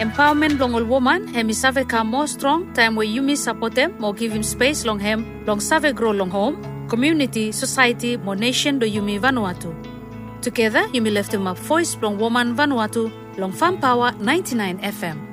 Empowerment long all woman, hemi save ka more strong, time where you support them, more give him space long hem, long save grow long home, community, society, more nation do Yumi Vanuatu. Together, Yumi left him up voice long woman Vanuatu, long Farm Power 99 FM.